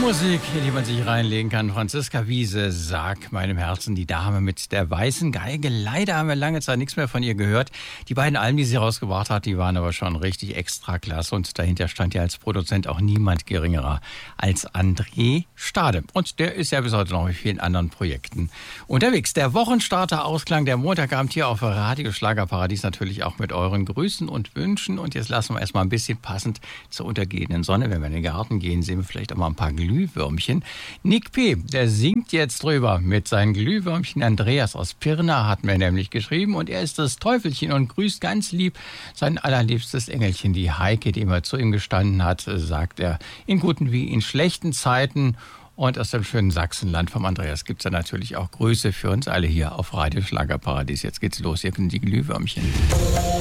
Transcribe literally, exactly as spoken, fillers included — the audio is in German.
Musik, in die man sich reinlegen kann. Franziska Wiese, Sag meinem Herzen, die Dame mit der weißen Geige. Leider haben wir lange Zeit nichts mehr von ihr gehört. Die beiden Alben, die sie rausgebracht hat, die waren aber schon richtig extra klasse. Und dahinter stand ja als Produzent auch niemand geringerer als André Stade. Und der ist ja bis heute noch mit vielen anderen Projekten unterwegs. Der Wochenstarter Ausklang, der Montagabend hier auf Radio Schlagerparadies, natürlich auch mit euren Grüßen und Wünschen. Und jetzt lassen wir erstmal ein bisschen passend zur untergehenden Sonne. Wenn wir in den Garten gehen, sehen wir vielleicht auch mal ein paar Glühwürmchen. Nick P., der singt jetzt drüber mit seinen Glühwürmchen. Andreas aus Pirna hat mir nämlich geschrieben und er ist das Teufelchen und grüßt ganz lieb sein allerliebstes Engelchen, die Heike, die immer zu ihm gestanden hat, sagt er, in guten wie in schlechten Zeiten. Und aus dem schönen Sachsenland vom Andreas gibt es ja natürlich auch Grüße für uns alle hier auf Radio Schlagerparadies. Jetzt geht's los, hier sind die Glühwürmchen.